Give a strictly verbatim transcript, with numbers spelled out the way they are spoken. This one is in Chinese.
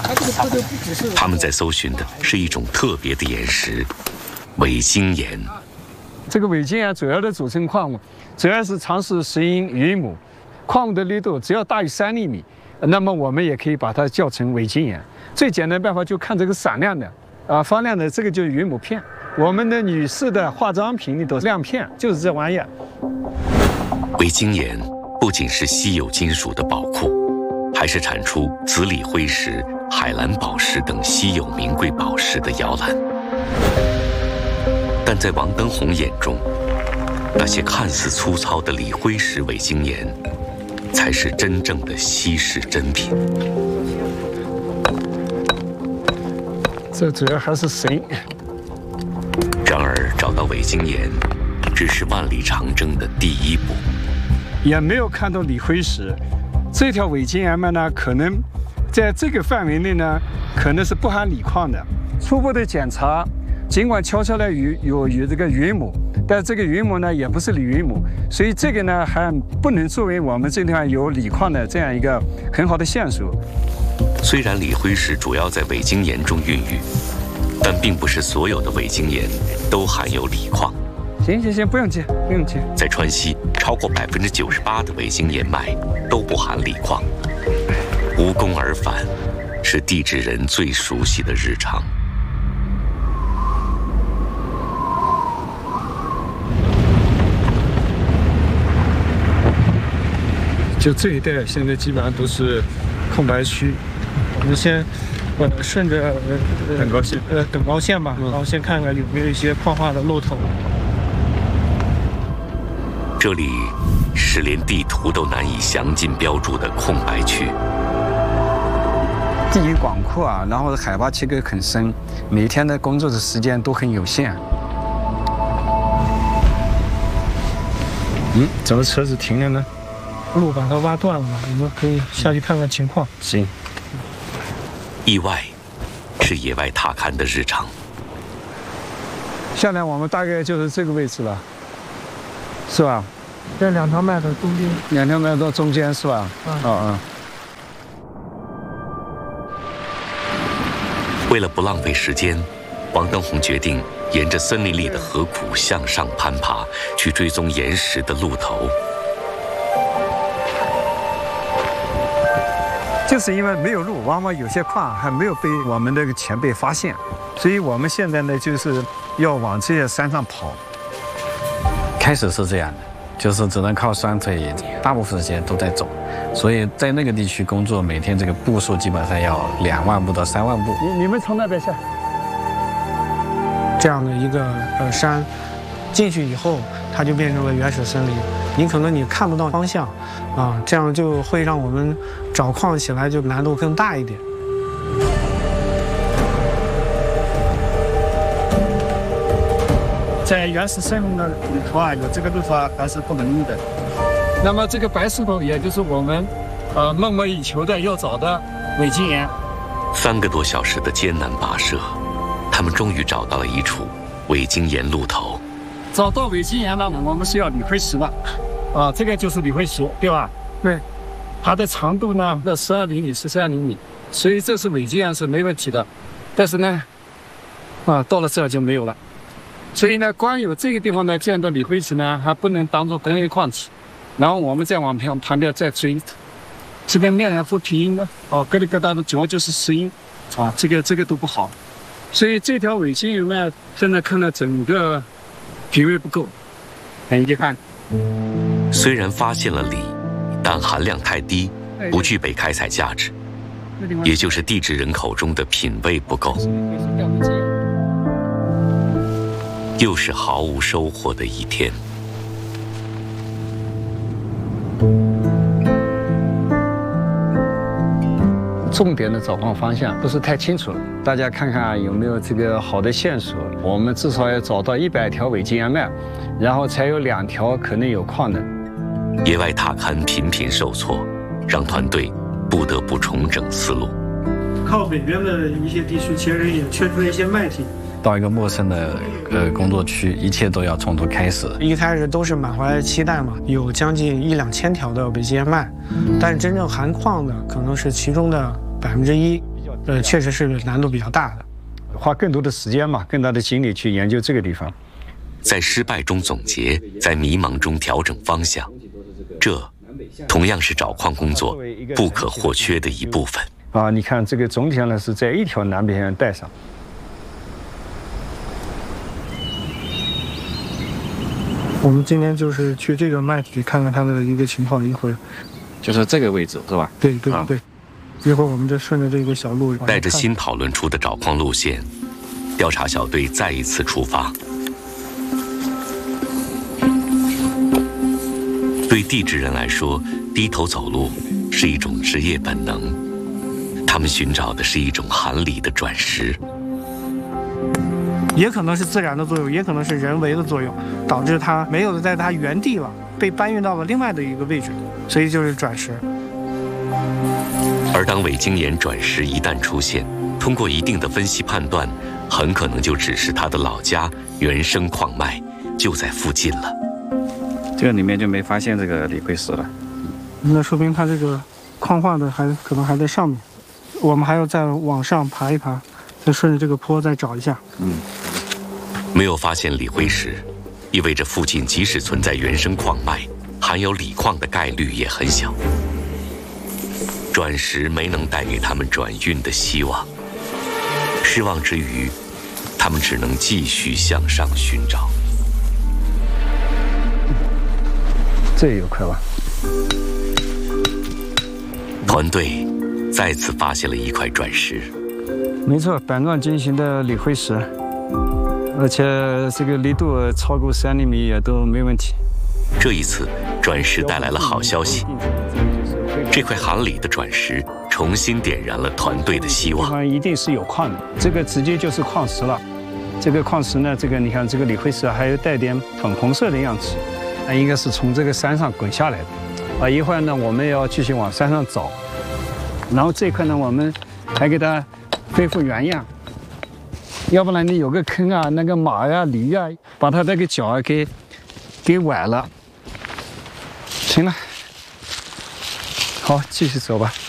他们在搜寻的是一种特别的岩石——伪晶岩。 这个伪晶岩主要的组成矿物，主要是长石、石英、云母。矿物的密度只要大于三厘米，那么我们也可以把它叫成伪晶岩。最简单的办法就看这个闪亮的，啊，发亮的这个就是云母片。我们的女士的化妆品里头亮片就是这玩意儿。 伪晶岩不仅是稀有金属的宝库，还是产出紫锂辉石、海蓝宝石等稀有名贵宝石的摇篮。但在王登宏眼中，那些看似粗糙的锂辉石伪晶岩，才是真正的稀世珍品。 这主要还是神。 然而，找到伪晶岩，只是万里长征的第一步。 也没有看到锂辉石，这条伪晶岩脉呢，可能在这个范围内呢，可能是不含锂矿的。初步的检查，尽管悄悄的有有有这个云母，但这个云母呢也不是锂云母，所以这个呢还不能作为我们这地方有锂矿的这样一个很好的线索。 虽然锂辉石主要在伪晶岩中孕育，但并不是所有的伪晶岩都含有锂矿。 行行行，不用接，不用接。 在川西，超过百分之九十八的伪晶岩脉都不含锂矿。无功而返，是地质人最熟悉的日常。 就这一带现在基本上都是空白区，我们先我顺着呃等高线呃等高线吧，然后先看看有没有一些矿化的漏头。 这里是连地图都难以详尽标注的空白区。 地域广阔啊，然后海拔切割很深，每天的工作的时间都很有限。嗯，怎么车子停了呢？路把它挖断了嘛，我们可以下去看看情况。行。 意外是野外踏勘的日常。 下来我们大概就是这个位置了，是吧？这两条脉的中间。两条脉到中间是吧？嗯。哦嗯。 为了不浪费时间，王登宏决定沿着森林里的河谷向上攀爬，去追踪岩石的路头。 就是因为没有路，往往有些矿还没有被我们的前辈发现，所以我们现在呢就是要往这些山上跑。 开始是这样的，就是只能靠双腿，大部分时间都在走，所以在那个地区工作，每天这个步数基本上要两万步到三万步。 你你们从那边下， 这样的一个呃山，进去以后它就变成了原始森林，你可能你看不到方向，啊，这样就会让我们找矿起来就难度更大一点。 在原始森林的里头啊，有这个路途啊，还是不容易的。那么这个白石头，也就是我们呃梦寐以求的要找的伪晶岩。 三个多小时的艰难跋涉，他们终于找到了一处伪晶岩路头。 找到伪晶岩呢，我们是要锂辉石的，啊，这个就是锂辉石，对吧？对。它的长度呢，那十二厘米、十三厘米，所以这是伪晶岩是没问题的。但是呢，啊，到了这儿就没有了。所以呢，光有这个地方呢见到锂辉石呢，还不能当做工业矿体。然后我们再往旁旁边再追，这边面还不平的，哦，疙里疙瘩的，主要就是石英，啊，这个这个都不好。所以这条伪晶岩呢，现在看来整个品位不够，很遗憾。 虽然发现了锂，但含量太低，不具备开采价值，也就是地质人口中的品位不够。又是毫无收获的一天。 重点的找矿方向不是太清楚了，大家看看有没有这个好的线索。我们至少要找到一百条伪晶岩脉，然后才有两条可能有矿的。 野外踏勘频频受挫，让团队不得不重整思路。 靠北边的一些地区，其实也缺出了一些脉体。 到一个陌生的呃工作区，一切都要从头开始。 一开始都是满怀期待嘛，有将近一两千条的伪晶岩脉，但是真正含矿的可能是其中的百分之一。 呃，确实是难度比较大的， 花更多的时间嘛，更大的精力去研究这个地方。 在失败中总结，在迷茫中调整方向，这同样是找矿工作不可或缺的一部分。 啊，你看这个总体上呢是在一条南北线带上。 我们今天就是去这个麦体看看它的一个情况，一会儿就是这个位置是吧？ 对对对，一会儿我们就顺着这个小路。 带着新讨论出的找矿路线，调查小队再一次出发。对地质人来说，低头走路是一种职业本能，他们寻找的是一种含锂的转石。 也可能是自然的作用，也可能是人为的作用，导致它没有在它原地了，被搬运到了另外的一个位置，所以就是转石。 而当伪晶岩转石一旦出现，通过一定的分析判断，很可能就只是他的老家原生矿脉就在附近了。 这个里面就没发现这个锂辉石了， 那说明它这个矿化的还可能还在上面，我们还要再往上爬一爬，再顺着这个坡再找一下。 嗯， 没有发现锂辉石，意味着附近即使存在原生矿脉，含有锂矿的概率也很小。转石没能带给他们转运的希望，失望之余，他们只能继续向上寻找。 这也有块吧。 团队再次发现了一块转石， 没错，板状晶型的锂辉石，而且这个力度超过三厘米也都没问题。 这一次，转石带来了好消息。这块含锂的转石重新点燃了团队的希望。 一定是有矿的，这个直接就是矿石了。这个矿石呢，这个你看，这个锂辉石还有带点粉红色的样子。那应该是从这个山上滚下来的，啊，一会儿呢我们要继续往山上找，然后这块呢我们还给它恢复原样，要不然你有个坑啊，那个马呀、驴呀，把它那个脚啊给给崴了。行了，好，继续走吧。